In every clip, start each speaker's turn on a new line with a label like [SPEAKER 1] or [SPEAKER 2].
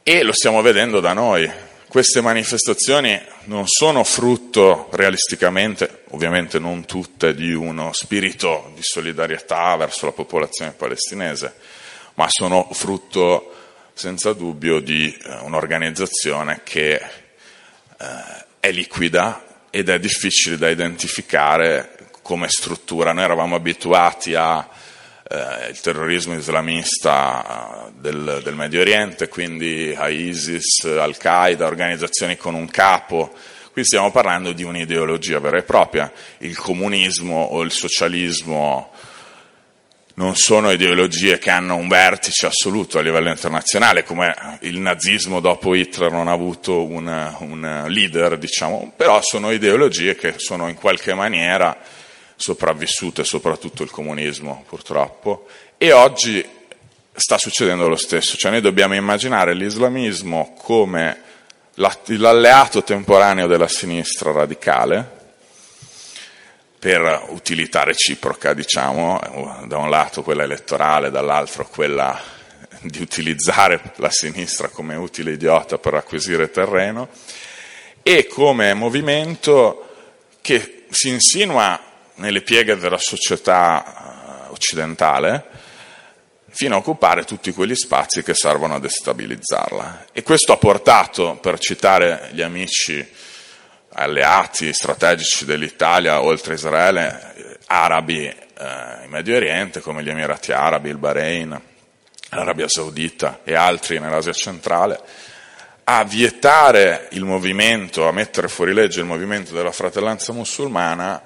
[SPEAKER 1] E lo stiamo vedendo da noi. Queste manifestazioni non sono frutto, realisticamente, ovviamente non tutte, di uno spirito di solidarietà verso la popolazione palestinese, ma sono frutto, senza dubbio, di un'organizzazione che è liquida ed è difficile da identificare come struttura. Noi eravamo abituati il terrorismo islamista del Medio Oriente, quindi a ISIS, Al-Qaeda, organizzazioni con un capo. Qui stiamo parlando di un'ideologia vera e propria. Il comunismo o il socialismo non sono ideologie che hanno un vertice assoluto a livello internazionale, come il nazismo dopo Hitler non ha avuto un leader, diciamo, però sono ideologie che sono in qualche maniera sopravvissute, soprattutto il comunismo purtroppo, e oggi sta succedendo lo stesso. Cioè noi dobbiamo immaginare l'islamismo come l'alleato temporaneo della sinistra radicale, per utilità reciproca, diciamo, da un lato quella elettorale, dall'altro quella di utilizzare la sinistra come utile idiota per acquisire terreno, e come movimento che si insinua nelle pieghe della società occidentale fino a occupare tutti quegli spazi che servono a destabilizzarla. E questo ha portato, per citare gli amici alleati strategici dell'Italia, oltre a Israele, arabi in Medio Oriente, come gli Emirati Arabi, il Bahrain, l'Arabia Saudita e altri nell'Asia centrale, a vietare il movimento, a mettere fuori legge il movimento della fratellanza musulmana.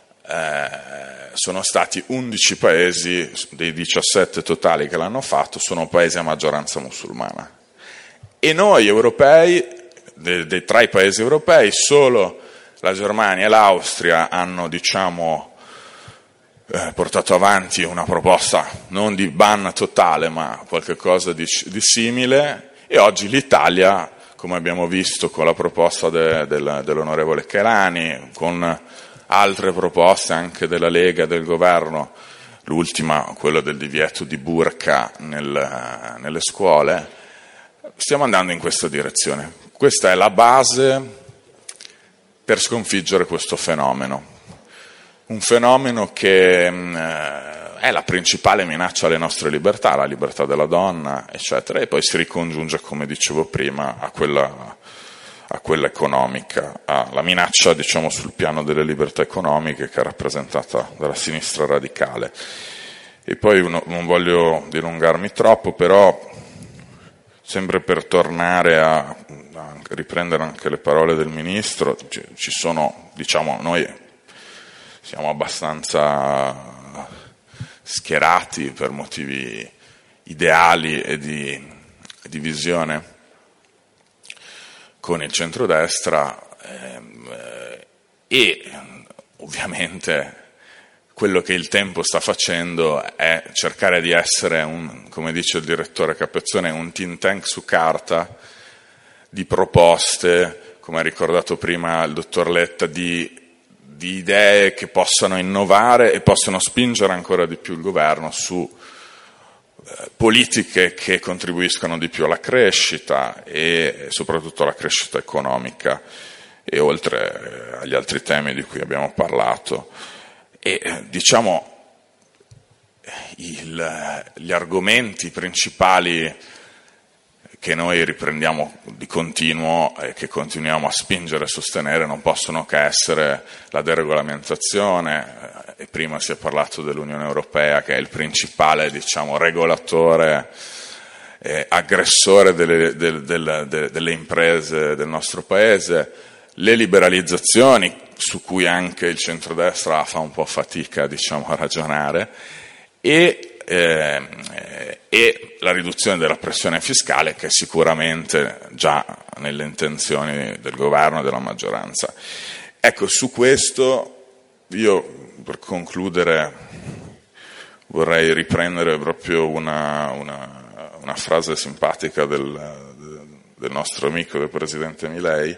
[SPEAKER 1] Sono stati 11 paesi dei 17 totali che l'hanno fatto, sono paesi a maggioranza musulmana. E noi europei, tra i paesi europei, solo la Germania e l'Austria hanno, diciamo, portato avanti una proposta non di ban totale, ma qualcosa di simile, e oggi l'Italia, come abbiamo visto con la proposta dell'onorevole Chelani, con altre proposte anche della Lega, del governo, l'ultima, quella del divieto di burqa nelle scuole, stiamo andando in questa direzione. Questa è la base per sconfiggere questo fenomeno. Un fenomeno che è la principale minaccia alle nostre libertà, la libertà della donna, eccetera, e poi si ricongiunge, come dicevo prima, a quella economica, alla minaccia, diciamo, sul piano delle libertà economiche, che è rappresentata dalla sinistra radicale. E poi non voglio dilungarmi troppo, però sempre per tornare a riprendere anche le parole del Ministro, ci sono, diciamo, noi siamo abbastanza schierati per motivi ideali e di visione con il centrodestra, e ovviamente quello che il tempo sta facendo è cercare di essere, come dice il direttore Capezzone, un think tank su carta di proposte, come ha ricordato prima il dottor Letta, di idee che possano innovare e possano spingere ancora di più il governo su politiche che contribuiscano di più alla crescita e soprattutto alla crescita economica, e oltre agli altri temi di cui abbiamo parlato. E diciamo gli argomenti principali che noi riprendiamo di continuo e che continuiamo a spingere e sostenere non possono che essere la deregolamentazione, e prima si è parlato dell'Unione Europea, che è il principale, diciamo, regolatore, aggressore delle imprese del nostro paese, le liberalizzazioni, su cui anche il centrodestra fa un po' fatica, diciamo, a ragionare, e la riduzione della pressione fiscale, che è sicuramente già nelle intenzioni del governo e della maggioranza. Ecco, su questo io, per concludere, vorrei riprendere proprio una frase simpatica del nostro amico, del presidente Milei.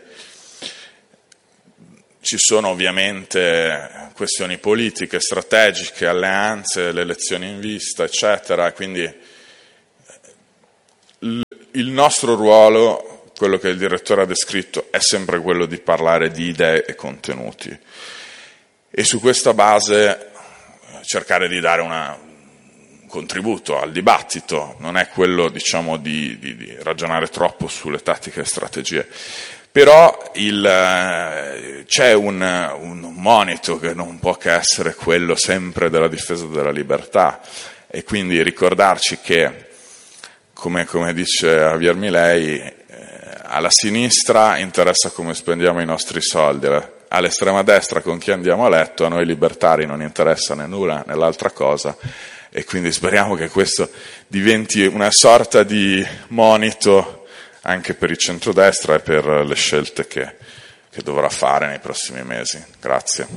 [SPEAKER 1] Ci sono ovviamente questioni politiche, strategiche, alleanze, le elezioni in vista, eccetera, quindi il nostro ruolo, quello che il direttore ha descritto, è sempre quello di parlare di idee e contenuti e su questa base cercare di dare un contributo al dibattito, non è quello diciamo di ragionare troppo sulle tattiche e strategie. Però c'è un monito che non può che essere quello sempre della difesa della libertà e quindi ricordarci che, come dice Javier Milei, alla sinistra interessa come spendiamo i nostri soldi, all'estrema destra con chi andiamo a letto, a noi libertari non interessa né nulla né l'altra cosa e quindi speriamo che questo diventi una sorta di monito anche per il centrodestra e per le scelte che dovrà fare nei prossimi mesi. Grazie.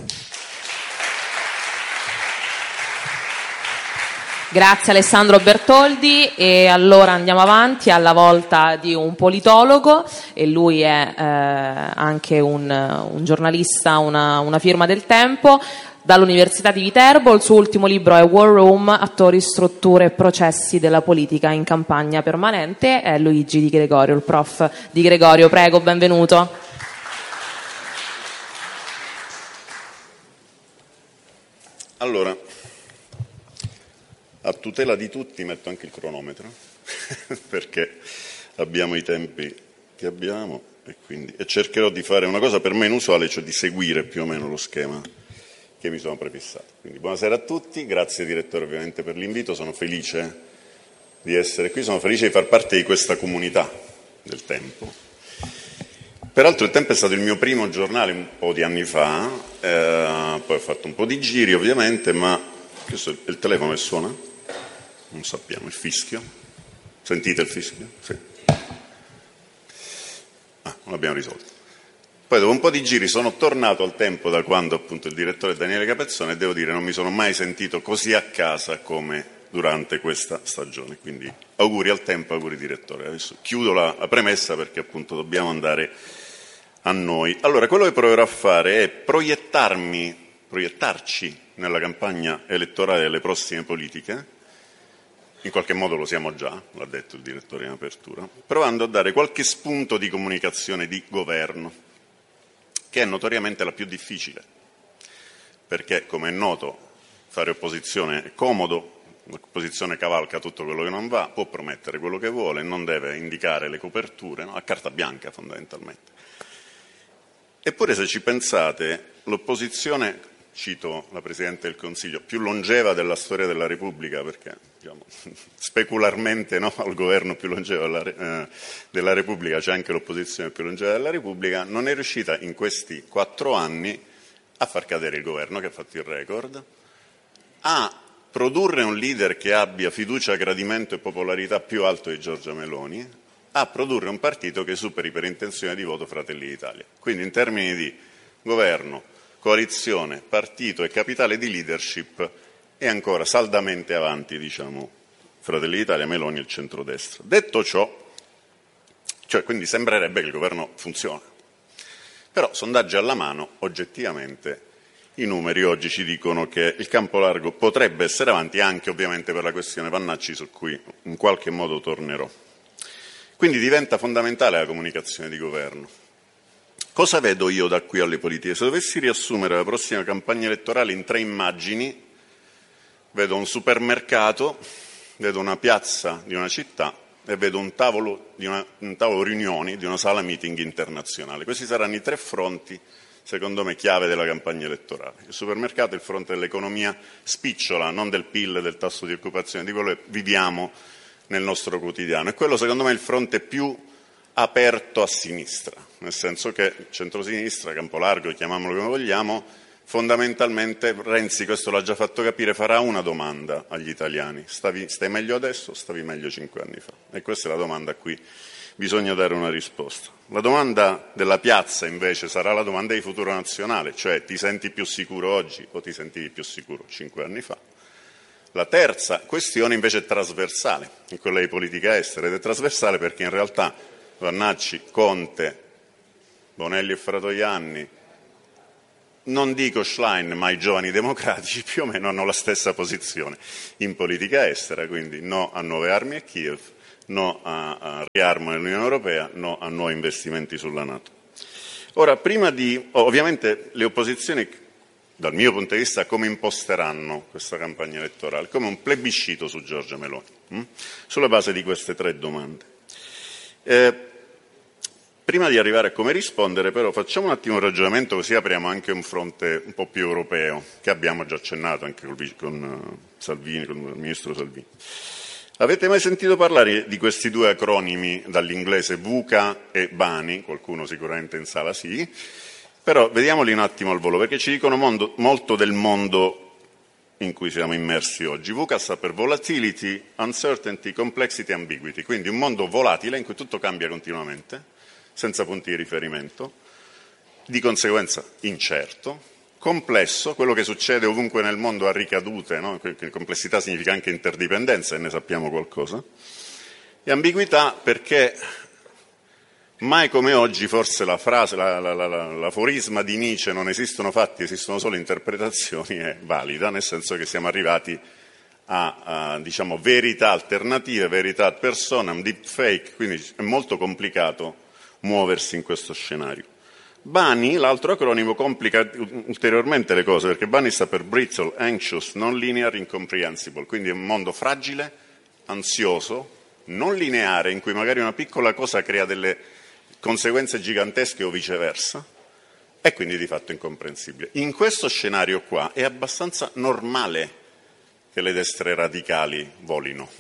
[SPEAKER 2] Grazie Alessandro Bertoldi e allora andiamo avanti alla volta di un politologo e lui è anche un giornalista, una firma del Tempo dall'Università di Viterbo. Il suo ultimo libro è War Room, attori, strutture e processi della politica in campagna permanente. È Luigi Di Gregorio, il prof Di Gregorio. Prego, benvenuto.
[SPEAKER 3] Allora, a tutela di tutti metto anche il cronometro perché abbiamo i tempi che abbiamo e cercherò di fare una cosa per me inusuale, cioè di seguire più o meno lo schema che mi sono prefissato. Quindi buonasera a tutti, grazie direttore ovviamente per l'invito, sono felice di essere qui, sono felice di far parte di questa comunità del Tempo. Peraltro il Tempo è stato il mio primo giornale un po' di anni fa, poi ho fatto un po' di giri ovviamente, ma questo è il telefono che suona? Non sappiamo, il fischio? Sentite il fischio? Sì. Non l'abbiamo risolto. Poi dopo un po' di giri sono tornato al Tempo da quando appunto il direttore è Daniele Capezzone e devo dire non mi sono mai sentito così a casa come durante questa stagione. Quindi auguri al Tempo, auguri direttore. Adesso chiudo la premessa perché appunto dobbiamo andare a noi. Allora, quello che proverò a fare è proiettarci nella campagna elettorale delle prossime politiche. In qualche modo lo siamo già, l'ha detto il direttore in apertura, provando a dare qualche spunto di comunicazione di governo, che è notoriamente la più difficile, perché, come è noto, fare opposizione è comodo, l'opposizione cavalca tutto quello che non va, può promettere quello che vuole, non deve indicare le coperture, no? A carta bianca fondamentalmente. Eppure, se ci pensate, l'opposizione, cito la Presidente del Consiglio, più longeva della storia della Repubblica, perché diciamo, specularmente no, al governo più longevo della Repubblica c'è anche l'opposizione più longeva della Repubblica, non è riuscita in questi 4 anni a far cadere il governo che ha fatto il record, a produrre un leader che abbia fiducia, gradimento e popolarità più alto di Giorgia Meloni, a produrre un partito che superi per intenzione di voto Fratelli d'Italia. Quindi in termini di governo, coalizione, partito e capitale di leadership è ancora saldamente avanti, diciamo, Fratelli d'Italia, Meloni e il centrodestra. Detto ciò, cioè quindi sembrerebbe che il governo funziona. Però sondaggi alla mano, oggettivamente i numeri oggi ci dicono che il campo largo potrebbe essere avanti anche ovviamente per la questione Vannacci su cui in qualche modo tornerò. Quindi diventa fondamentale la comunicazione di governo. Cosa vedo io da qui alle politiche? Se dovessi riassumere la prossima campagna elettorale in 3 immagini, vedo un supermercato, vedo una piazza di una città e vedo un tavolo riunioni di una sala meeting internazionale. Questi saranno i 3 fronti, secondo me, chiave della campagna elettorale. Il supermercato è il fronte dell'economia spicciola, non del PIL, del tasso di occupazione, di quello che viviamo nel nostro quotidiano. E quello, secondo me, è il fronte più aperto a sinistra, nel senso che centrosinistra, campo largo, chiamiamolo come vogliamo, fondamentalmente Renzi, questo l'ha già fatto capire, farà una domanda agli italiani: stai meglio adesso o stavi meglio 5 anni fa? E questa è la domanda a cui bisogna dare una risposta. La domanda della piazza invece sarà la domanda di futuro nazionale, cioè ti senti più sicuro oggi o ti sentivi più sicuro 5 anni fa? La terza questione invece è trasversale, è quella di politica estera, ed è trasversale perché in realtà Vannacci, Conte, Bonelli e Fratoianni, non dico Schlein, ma i giovani democratici più o meno hanno la stessa posizione in politica estera, quindi no a nuove armi a Kiev, no a riarmo nell'Unione Europea, no a nuovi investimenti sulla NATO. Ora, ovviamente le opposizioni, dal mio punto di vista, come imposteranno questa campagna elettorale? Come un plebiscito su Giorgia Meloni, sulla base di queste 3 domande. Prima di arrivare a come rispondere, però, facciamo un attimo un ragionamento, così apriamo anche un fronte un po' più europeo, che abbiamo già accennato anche con Salvini, con il ministro Salvini. Avete mai sentito parlare di questi 2 acronimi dall'inglese VUCA e BANI? Qualcuno sicuramente in sala sì, però vediamoli un attimo al volo, perché ci dicono molto del mondo in cui siamo immersi oggi. VUCA sta per Volatility, Uncertainty, Complexity, Ambiguity, quindi un mondo volatile in cui tutto cambia continuamente, senza punti di riferimento, di conseguenza incerto, complesso, quello che succede ovunque nel mondo ha ricadute, no? Complessità significa anche interdipendenza, e ne sappiamo qualcosa, e ambiguità perché mai come oggi forse la frase, l'aforisma di Nietzsche "non esistono fatti, esistono solo interpretazioni" è valida, nel senso che siamo arrivati a diciamo, verità alternative, verità ad personam, deepfake, quindi è molto complicato muoversi in questo scenario. BANI, l'altro acronimo, complica ulteriormente le cose, perché BANI sta per Brittle, Anxious, Non-Linear, Incomprehensible, quindi è un mondo fragile, ansioso, non lineare, in cui magari una piccola cosa crea delle conseguenze gigantesche o viceversa, e quindi di fatto incomprensibile. In questo scenario qua è abbastanza normale che le destre radicali volino,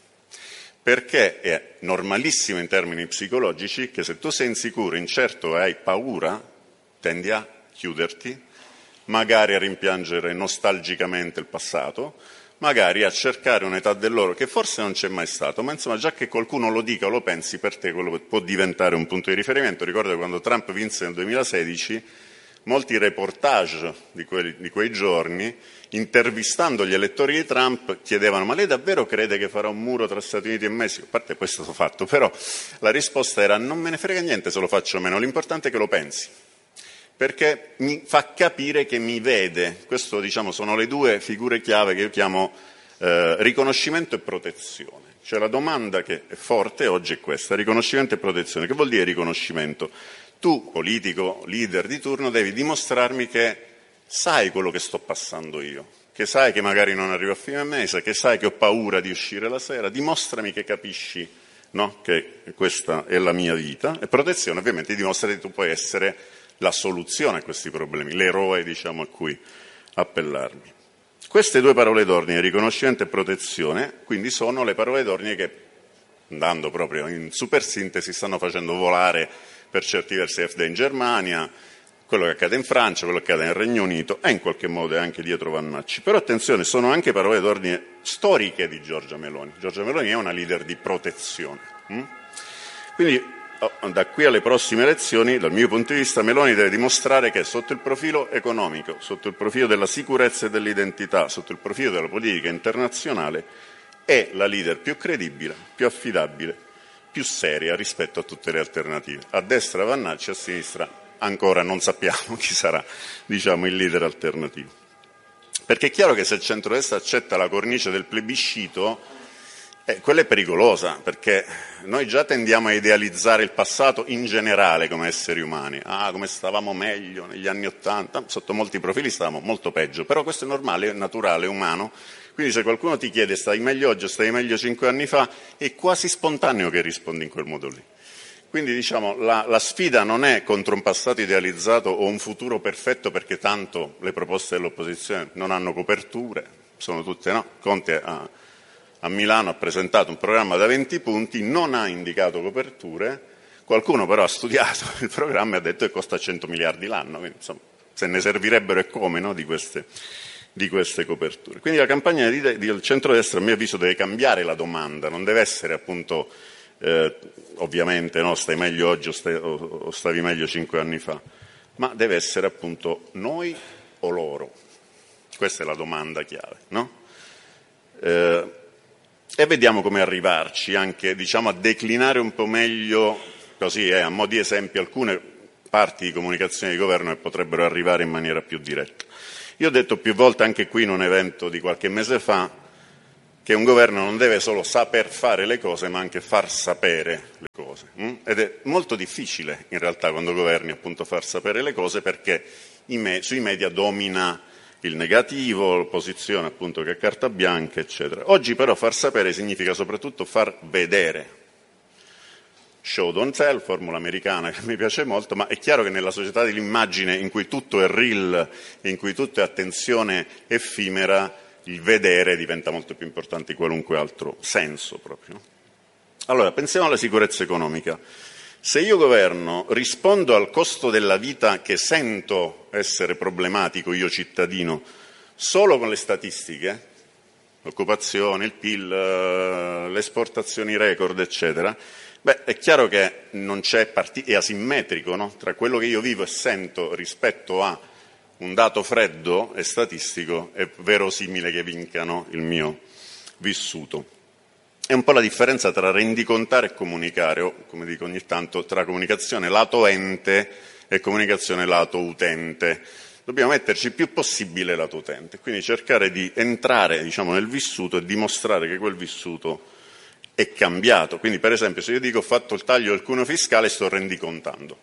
[SPEAKER 3] perché è normalissimo in termini psicologici che se tu sei insicuro, incerto e hai paura, tendi a chiuderti, magari a rimpiangere nostalgicamente il passato, magari a cercare un'età dell'oro che forse non c'è mai stato, ma insomma già che qualcuno lo dica o lo pensi, per te quello può diventare un punto di riferimento. Ricordo che quando Trump vinse nel 2016, molti reportage di quei giorni, intervistando gli elettori di Trump, chiedevano: ma lei davvero crede che farà un muro tra Stati Uniti e Messico? A parte questo è stato fatto, però la risposta era: non me ne frega niente se lo faccio o meno, l'importante è che lo pensi, perché mi fa capire che mi vede. Questo, diciamo, sono le 2 figure chiave che io chiamo riconoscimento e protezione. Cioè la domanda che è forte oggi è questa: riconoscimento e protezione. Che vuol dire riconoscimento? Tu, politico, leader di turno, devi dimostrarmi che sai quello che sto passando io, che sai che magari non arrivo a fine mese, che sai che ho paura di uscire la sera, dimostrami che capisci, no? Che questa è la mia vita. E protezione ovviamente dimostra che tu puoi essere la soluzione a questi problemi, l'eroe, diciamo, a cui appellarmi. Queste 2 parole d'ordine, riconoscimento e protezione, quindi sono le parole d'ordine che, andando proprio in super sintesi, stanno facendo volare per certi versi FD in Germania, quello che accade in Francia, quello che accade nel Regno Unito, e in qualche modo è anche dietro Vannacci. Però attenzione, sono anche parole d'ordine storiche di Giorgia Meloni. Giorgia Meloni è una leader di protezione. Quindi da qui alle prossime elezioni, dal mio punto di vista, Meloni deve dimostrare che sotto il profilo economico, sotto il profilo della sicurezza e dell'identità, sotto il profilo della politica internazionale, è la leader più credibile, più affidabile, più seria rispetto a tutte le alternative. A destra Vannacci, a sinistra ancora non sappiamo chi sarà, diciamo, il leader alternativo. Perché è chiaro che se il centrodestra accetta la cornice del plebiscito, quella è pericolosa, perché noi già tendiamo a idealizzare il passato in generale come esseri umani. Come stavamo meglio negli anni '80, sotto molti profili stavamo molto peggio, però questo è normale, è naturale, è umano. Quindi se qualcuno ti chiede stai meglio oggi o stai meglio 5 anni fa, è quasi spontaneo che rispondi in quel modo lì. Quindi diciamo la sfida non è contro un passato idealizzato o un futuro perfetto, perché tanto le proposte dell'opposizione non hanno coperture, sono tutte no. Conte a Milano ha presentato un programma da 20 punti, non ha indicato coperture, qualcuno però ha studiato il programma e ha detto che costa 100 miliardi l'anno, quindi insomma se ne servirebbero e come, no, di queste coperture. Quindi la campagna del centrodestra, a mio avviso, deve cambiare la domanda, non deve essere appunto ovviamente no, stai meglio oggi o stavi meglio 5 anni fa, ma deve essere appunto noi o loro. Questa è la domanda chiave, no? E vediamo come arrivarci, anche diciamo a declinare un po' meglio, così a mo' di esempio, alcune parti di comunicazione di governo che potrebbero arrivare in maniera più diretta. Io ho detto più volte, anche qui in un evento di qualche mese fa, che un governo non deve solo saper fare le cose, ma anche far sapere le cose. Ed è molto difficile, in realtà, quando governi, appunto, far sapere le cose, perché sui media domina il negativo, l'opposizione, appunto, che è carta bianca, eccetera. Oggi, però, far sapere significa soprattutto far vedere. Show don't tell, formula americana che mi piace molto, ma è chiaro che nella società dell'immagine, in cui tutto è real e in cui tutto è attenzione effimera, il vedere diventa molto più importante di qualunque altro senso proprio. Allora, pensiamo alla sicurezza economica. Se io governo rispondo al costo della vita che sento essere problematico, io cittadino, solo con le statistiche, l'occupazione, il PIL, le esportazioni record, eccetera, è chiaro che non c'è è asimmetrico, no? Tra quello che io vivo e sento rispetto a un dato freddo e statistico è verosimile che vincano il mio vissuto. È un po' la differenza tra rendicontare e comunicare, o come dico ogni tanto, tra comunicazione lato ente e comunicazione lato utente. Dobbiamo metterci il più possibile lato utente, quindi cercare di entrare, diciamo, nel vissuto e dimostrare che quel vissuto è cambiato. Quindi, per esempio, se io dico ho fatto il taglio del cuneo fiscale, sto rendicontando.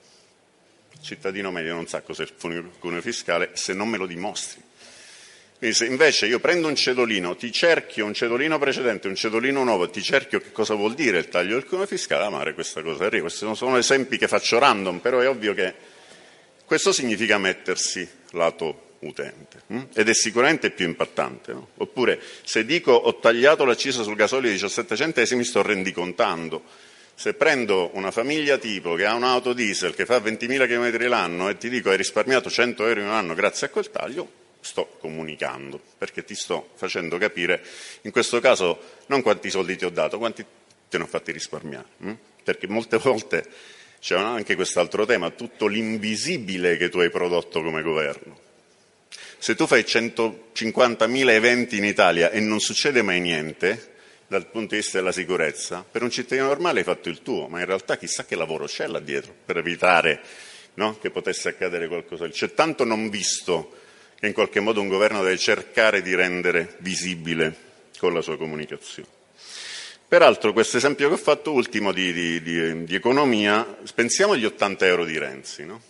[SPEAKER 3] Il cittadino medio non sa cos'è il cuneo fiscale se non me lo dimostri. Quindi se invece io prendo un cedolino, ti cerchio un cedolino precedente, un cedolino nuovo, ti cerchio che cosa vuol dire il taglio del cuneo fiscale, amare questa cosa arriva. Questi sono esempi che faccio random, però è ovvio che questo significa mettersi lato utente, ed è sicuramente più impattante, no? Oppure se dico ho tagliato l'accisa sul gasolio di 17 centesimi, sto rendicontando. Se prendo una famiglia tipo che ha un'auto diesel che fa 20.000 km l'anno e ti dico hai risparmiato 100 euro in un anno grazie a quel taglio, sto comunicando, perché ti sto facendo capire, in questo caso, non quanti soldi ti ho dato, quanti te ne ho fatti risparmiare. Perché molte volte c'è anche quest'altro tema, tutto l'invisibile che tu hai prodotto come governo. Se tu fai 150.000 eventi in Italia e non succede mai niente, dal punto di vista della sicurezza, per un cittadino normale hai fatto il tuo, ma in realtà chissà che lavoro c'è là dietro per evitare, no, che potesse accadere qualcosa. C'è tanto non visto che in qualche modo un governo deve cercare di rendere visibile con la sua comunicazione. Peraltro questo esempio che ho fatto ultimo di economia, pensiamo agli 80 euro di Renzi, no?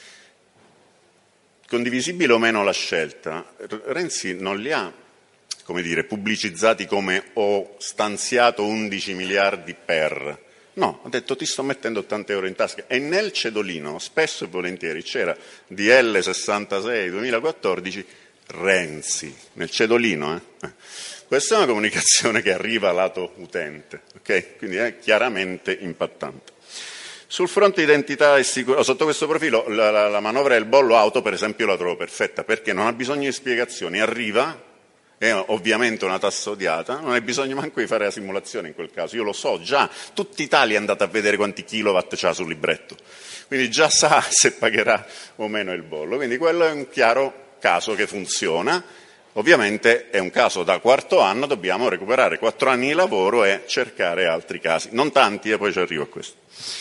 [SPEAKER 3] Condivisibile o meno la scelta, Renzi non li ha, come dire, pubblicizzati come ho stanziato 11 miliardi per. No, ha detto ti sto mettendo 80 euro in tasca, e nel cedolino spesso e volentieri c'era DL 66 2014 Renzi, nel cedolino. Questa è una comunicazione che arriva lato utente, ok? Quindi è chiaramente impattante. Sul fronte identità e sicurezza, sotto questo profilo, la manovra del bollo auto, per esempio, la trovo perfetta, perché non ha bisogno di spiegazioni, arriva, è ovviamente una tassa odiata, non hai bisogno manco di fare la simulazione in quel caso, io lo so già, tutta Italia è andata a vedere quanti kilowatt c'ha sul libretto, quindi già sa se pagherà o meno il bollo, quindi quello è un chiaro caso che funziona. Ovviamente è un caso da quarto anno, dobbiamo recuperare 4 anni di lavoro e cercare altri casi, non tanti, e poi ci arrivo a questo.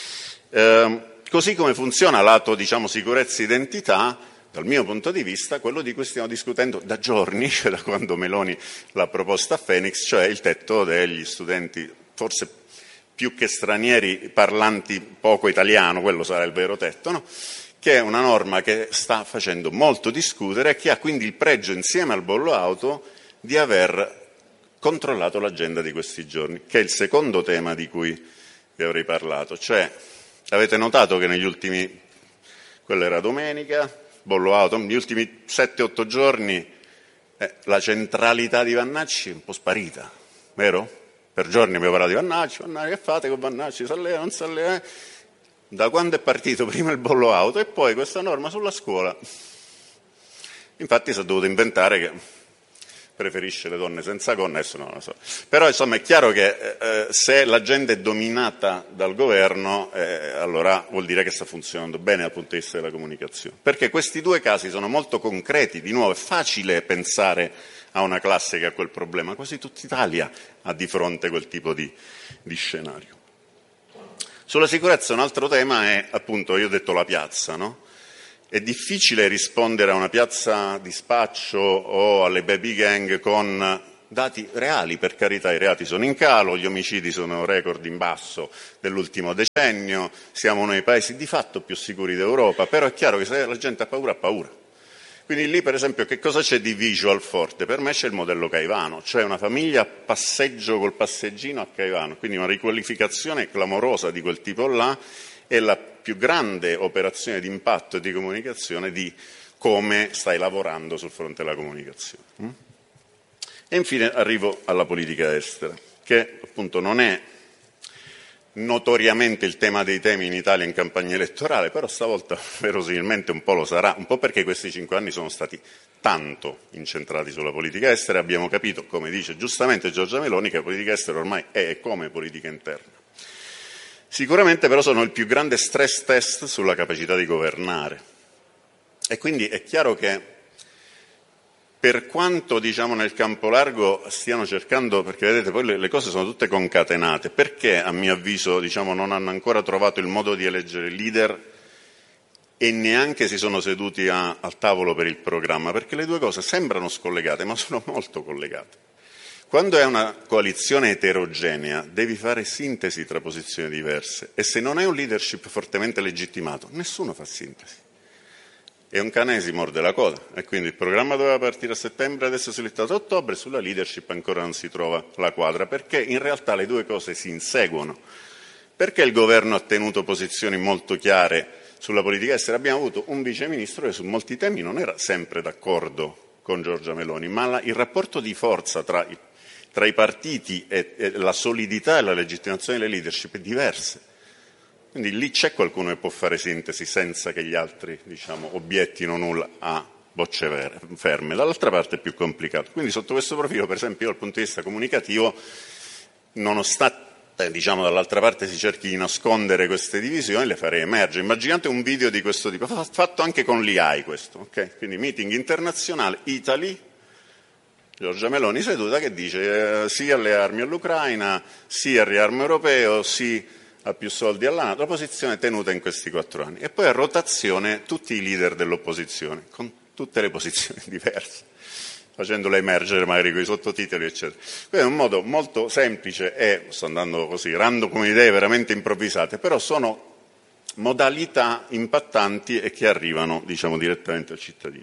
[SPEAKER 3] Così come funziona lato, diciamo, sicurezza e identità, dal mio punto di vista, quello di cui stiamo discutendo da giorni, cioè da quando Meloni l'ha proposta a Phoenix, cioè il tetto degli studenti, forse più che stranieri parlanti poco italiano, quello sarà il vero tetto, no? Che è una norma che sta facendo molto discutere e che ha quindi il pregio, insieme al bollo auto, di aver controllato l'agenda di questi giorni, che è il secondo tema di cui vi avrei parlato. Cioè, avete notato che negli ultimi, quella era domenica, bollo auto, negli ultimi 7-8 giorni la centralità di Vannacci è un po' sparita, vero? Per giorni abbiamo parlato di Vannacci, che fate con Vannacci, si alleva, non si alleva? Da quando è partito prima il bollo auto e poi questa norma sulla scuola. Infatti si è dovuto inventare che preferisce le donne senza gonna, adesso non lo so. Però insomma è chiaro che se l'agenda è dominata dal governo, allora vuol dire che sta funzionando bene dal punto di vista della comunicazione. Perché questi due casi sono molto concreti, di nuovo è facile pensare a una classe che ha quel problema, quasi tutta Italia ha di fronte quel tipo di scenario. Sulla sicurezza un altro tema è, appunto, io ho detto la piazza, no? È difficile rispondere a una piazza di spaccio o alle baby gang con dati reali, per carità, i reati sono in calo, gli omicidi sono record in basso dell'ultimo decennio, siamo uno dei paesi di fatto più sicuri d'Europa, però è chiaro che se la gente ha paura. Quindi lì, per esempio, che cosa c'è di visual forte? Per me c'è il modello Caivano, cioè una famiglia a passeggio col passeggino a Caivano, quindi una riqualificazione clamorosa di quel tipo là, è la più grande operazione di impatto e di comunicazione di come stai lavorando sul fronte della comunicazione. E infine arrivo alla politica estera, che appunto non è notoriamente il tema dei temi in Italia in campagna elettorale, però stavolta verosimilmente un po' lo sarà, un po' perché questi 5 anni sono stati tanto incentrati sulla politica estera. Abbiamo capito, come dice giustamente Giorgia Meloni, che la politica estera ormai è come politica interna. Sicuramente però sono il più grande stress test sulla capacità di governare, e quindi è chiaro che per quanto nel campo largo stiano cercando, perché vedete poi le cose sono tutte concatenate, perché a mio avviso non hanno ancora trovato il modo di eleggere leader e neanche si sono seduti al tavolo per il programma? Perché le due cose sembrano scollegate, ma sono molto collegate. Quando è una coalizione eterogenea devi fare sintesi tra posizioni diverse, e se non hai un leadership fortemente legittimato nessuno fa sintesi. E un cane si morde la coda, e quindi il programma doveva partire a settembre, adesso è slittato a ottobre, sulla leadership ancora non si trova la quadra, perché in realtà le due cose si inseguono. Perché il governo ha tenuto posizioni molto chiare sulla politica estera? Abbiamo avuto un viceministro che su molti temi non era sempre d'accordo con Giorgia Meloni, ma il rapporto di forza tra i partiti e la solidità e la legittimazione delle leadership è diversa. Quindi lì c'è qualcuno che può fare sintesi senza che gli altri obiettino nulla a bocce ferme. Dall'altra parte è più complicato. Quindi sotto questo profilo, per esempio, io dal punto di vista comunicativo, nonostante dall'altra parte si cerchi di nascondere queste divisioni, le farei emergere. Immaginate un video di questo tipo, fatto anche con l'IAI questo, ok? Quindi meeting internazionale, Italy, Giorgia Meloni seduta che dice sì alle armi all'Ucraina, sì al riarmo europeo, sì a più soldi alla NATO, la posizione tenuta in questi 4 anni. E poi a rotazione tutti i leader dell'opposizione, con tutte le posizioni diverse, facendole emergere magari con i sottotitoli, eccetera. Questo è un modo molto semplice e, sto andando così, random come idee veramente improvvisate, però sono modalità impattanti e che arrivano, direttamente al cittadino.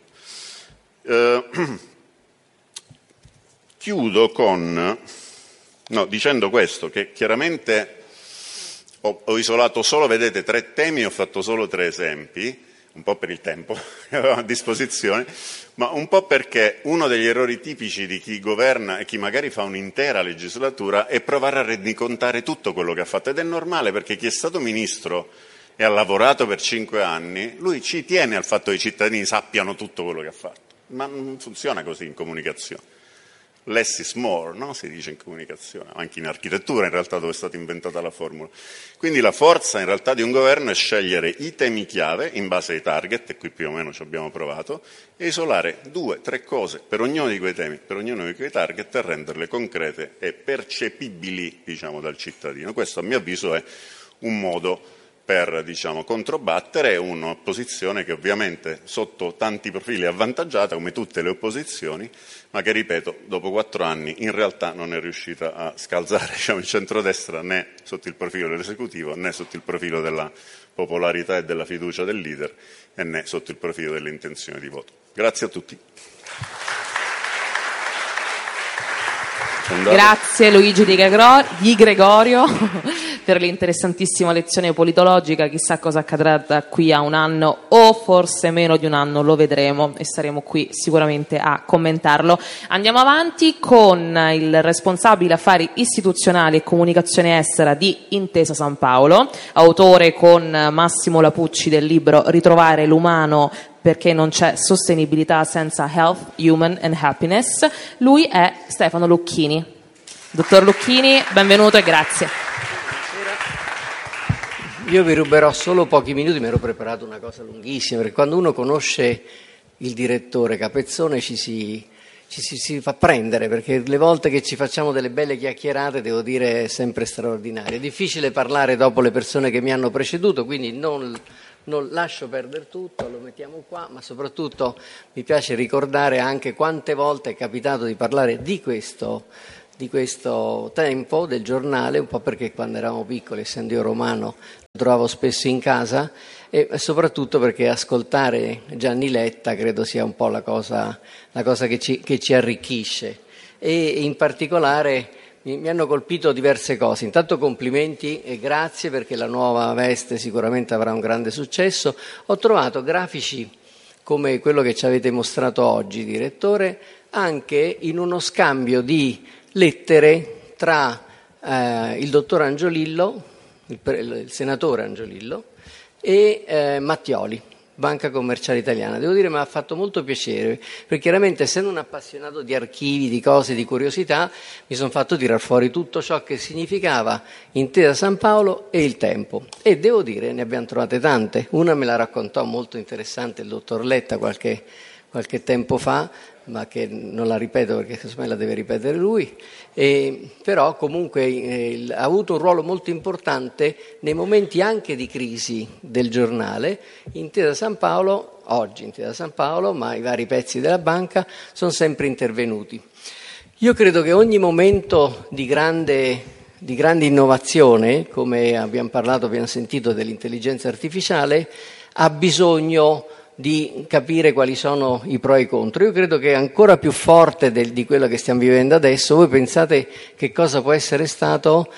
[SPEAKER 3] Chiudo dicendo questo, che chiaramente ho isolato solo, vedete, 3 temi, ho fatto solo 3 esempi, un po' per il tempo che avevo a disposizione, ma un po' perché uno degli errori tipici di chi governa e chi magari fa un'intera legislatura è provare a rendicontare tutto quello che ha fatto, ed è normale, perché chi è stato ministro e ha lavorato per 5 anni, lui ci tiene al fatto che i cittadini sappiano tutto quello che ha fatto, ma non funziona così in comunicazione. Less is more, no? Si dice in comunicazione, anche in architettura in realtà, dove è stata inventata la formula. Quindi la forza in realtà di un governo è scegliere i temi chiave in base ai target, e qui più o meno ci abbiamo provato, e isolare 2-3 cose per ognuno di quei temi, per ognuno di quei target, e renderle concrete e percepibili dal cittadino. Questo a mio avviso è un modo per controbattere un'opposizione che ovviamente sotto tanti profili è avvantaggiata, come tutte le opposizioni, ma che, ripeto, dopo 4 anni in realtà non è riuscita a scalzare il centrodestra, né sotto il profilo dell'esecutivo, né sotto il profilo della popolarità e della fiducia del leader, e né sotto il profilo delle intenzioni di voto. Grazie a tutti.
[SPEAKER 2] Grazie Luigi Di Gregorio per l'interessantissima lezione politologica. Chissà cosa accadrà da qui a un anno, o forse meno di un anno, lo vedremo e saremo qui sicuramente a commentarlo. Andiamo avanti con il responsabile affari istituzionali e comunicazione estera di Intesa San Paolo, autore con Massimo Lapucci del libro Ritrovare l'umano, perché non c'è sostenibilità senza health, human and happiness. Lui è Stefano Lucchini. Dottor Lucchini, benvenuto e grazie.
[SPEAKER 4] Io vi ruberò solo pochi minuti, mi ero preparato una cosa lunghissima, perché quando uno conosce il direttore Capezzone ci si fa prendere, perché le volte che ci facciamo delle belle chiacchierate, devo dire, è sempre straordinario. È difficile parlare dopo le persone che mi hanno preceduto, quindi non non lascio perdere tutto, lo mettiamo qua, ma soprattutto mi piace ricordare anche quante volte è capitato di parlare di questo tempo del giornale, un po' perché quando eravamo piccoli, essendo io romano, lo trovavo spesso in casa, e soprattutto perché ascoltare Gianni Letta credo sia un po' la cosa che ci arricchisce. E in particolare mi hanno colpito diverse cose. Intanto complimenti e grazie, perché la nuova veste sicuramente avrà un grande successo. Ho trovato grafici come quello che ci avete mostrato oggi, direttore, anche in uno scambio di lettere tra il dottor Angiolillo, il senatore Angiolillo, e Mattioli, Banca Commerciale Italiana. Devo dire mi ha fatto molto piacere, perché chiaramente, essendo un appassionato di archivi, di cose, di curiosità, mi sono fatto tirar fuori tutto ciò che significava Intesa San Paolo e il tempo. E devo dire, ne abbiamo trovate tante. Una me la raccontò molto interessante il dottor Letta qualche tempo fa, ma che non la ripeto perché secondo me la deve ripetere lui, però comunque ha avuto un ruolo molto importante nei momenti anche di crisi del giornale. Intesa San Paolo, oggi Intesa San Paolo, ma i vari pezzi della banca sono sempre intervenuti. Io credo che ogni momento di grande innovazione, come abbiamo sentito dell'intelligenza artificiale, ha bisogno di capire quali sono i pro e i contro. Io credo che ancora più forte di quello che stiamo vivendo adesso, voi pensate che cosa può essere stato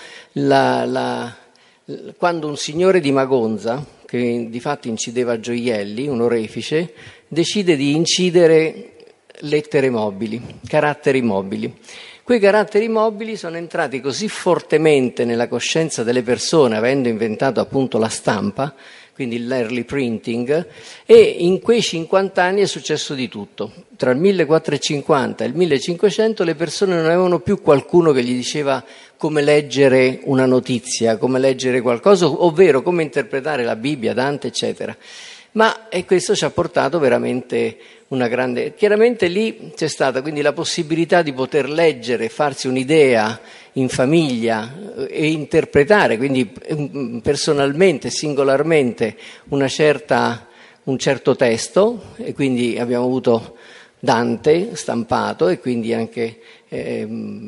[SPEAKER 4] quando un signore di Magonza, che di fatto incideva gioielli, un orefice, decide di incidere lettere mobili, caratteri mobili. Quei caratteri mobili sono entrati così fortemente nella coscienza delle persone, avendo inventato appunto la stampa, quindi l'early printing, e in quei 50 anni è successo di tutto. Tra il 1450 e il 1500 le persone non avevano più qualcuno che gli diceva come leggere una notizia, come leggere qualcosa, ovvero come interpretare la Bibbia, Dante, eccetera. E questo ci ha portato veramente una grande... Chiaramente lì c'è stata quindi la possibilità di poter leggere, farsi un'idea in famiglia e interpretare, quindi personalmente, singolarmente, un certo testo, e quindi abbiamo avuto Dante stampato e quindi anche ha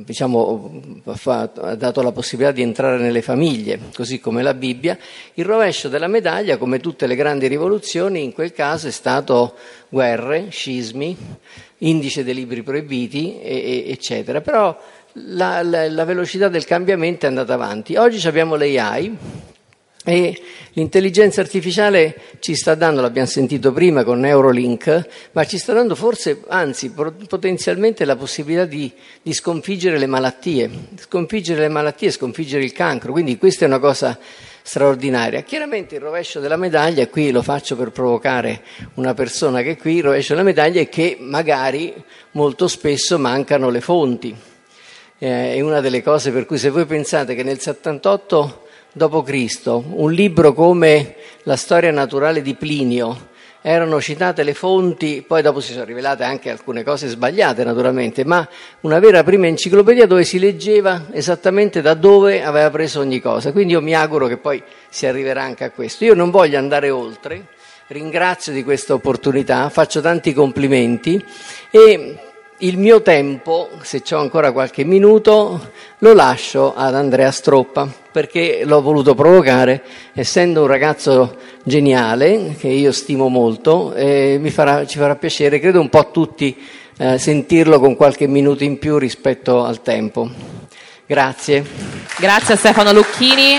[SPEAKER 4] dato la possibilità di entrare nelle famiglie, così come la Bibbia. Il rovescio della medaglia, come tutte le grandi rivoluzioni, in quel caso è stato guerre, scismi, indice dei libri proibiti, eccetera. Però la velocità del cambiamento è andata avanti. Oggi abbiamo l'AI e l'intelligenza artificiale ci sta dando, l'abbiamo sentito prima con Neuralink, ma ci sta dando forse, anzi potenzialmente, la possibilità di sconfiggere le malattie, sconfiggere il cancro, quindi questa è una cosa straordinaria. Chiaramente il rovescio della medaglia, qui lo faccio per provocare una persona che è qui, il rovescio della medaglia è che magari molto spesso mancano le fonti. È una delle cose per cui, se voi pensate che nel 78 d.C. un libro come La storia naturale di Plinio erano citate le fonti, poi dopo si sono rivelate anche alcune cose sbagliate naturalmente, ma una vera prima enciclopedia dove si leggeva esattamente da dove aveva preso ogni cosa. Quindi io mi auguro che poi si arriverà anche a questo. Io non voglio andare oltre, ringrazio di questa opportunità, faccio tanti complimenti e il mio tempo, se c'ho ancora qualche minuto, lo lascio ad Andrea Stroppa, perché l'ho voluto provocare, essendo un ragazzo geniale, che io stimo molto, e ci farà piacere, credo un po' a tutti, sentirlo con qualche minuto in più rispetto al tempo. Grazie.
[SPEAKER 2] Grazie a Stefano Lucchini.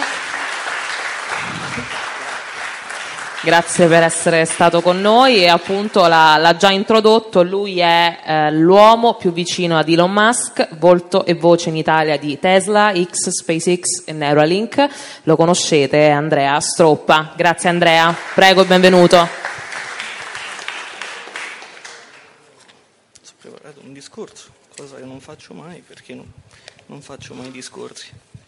[SPEAKER 2] Grazie per essere stato con noi, e appunto l'ha già introdotto, lui è l'uomo più vicino ad Elon Musk, volto e voce in Italia di Tesla, X, SpaceX e Neuralink. Lo conoscete, Andrea Stroppa. Grazie Andrea, prego, benvenuto.
[SPEAKER 5] Ho preparato un discorso, cosa che non faccio mai, perché non faccio mai discorsi.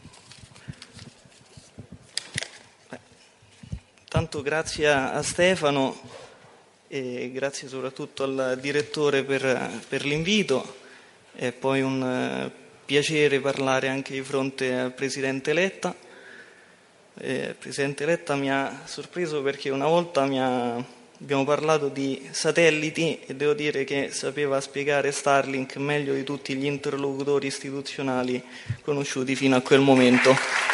[SPEAKER 5] Tanto grazie a Stefano e grazie soprattutto al direttore per l'invito. È poi un piacere parlare anche di fronte al Presidente Letta. Presidente Letta mi ha sorpreso perché una volta abbiamo parlato di satelliti e devo dire che sapeva spiegare Starlink meglio di tutti gli interlocutori istituzionali conosciuti fino a quel momento.